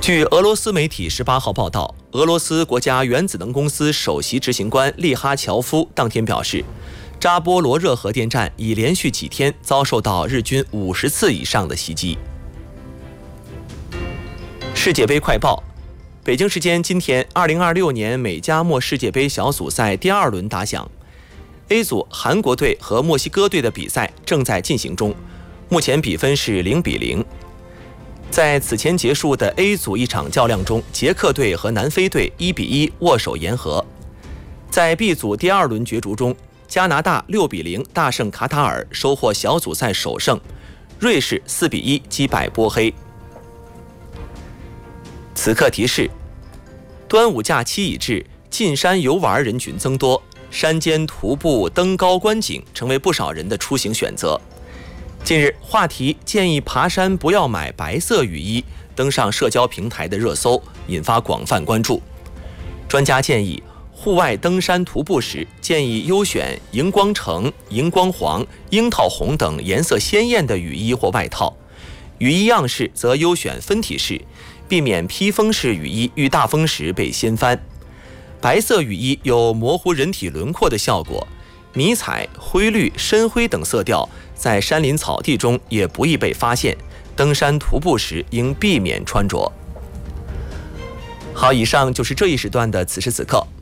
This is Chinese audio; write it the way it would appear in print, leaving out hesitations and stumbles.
据俄罗斯媒体18号报道，俄罗斯国家原子能公司首席执行官利哈乔夫当天表示，扎波罗热核电站已连续几天遭受到日军50次以上的袭击。世界杯快报：北京时间今天，2026年美加墨世界杯小组赛第2轮打响。A 组韩国队和墨西哥队的比赛正在进行中，目前比分是0-0。在此前结束的 A 组一场较量中，捷克队和南非队1-1握手言和。在 B 组第2轮角逐中，加拿大6-0大胜卡塔尔，收获小组赛首胜；瑞士4-1击败波黑。此刻提示：端午假期已至，进山游玩人群增多，山间徒步登高观景成为不少人的出行选择。近日，话题建议爬山不要买白色雨衣登上社交平台的热搜，引发广泛关注。专家建议，户外登山徒步时建议优选荧光橙、荧光黄、樱桃红等颜色鲜艳的雨衣或外套，雨衣样式则优选分体式，避免披风式雨衣遇大风时被掀翻。白色雨衣有模糊人体轮廓的效果，迷彩、灰绿、深灰等色调在山林草地中也不易被发现，登山徒步时应避免穿着。好，以上就是这一时段的此时此刻。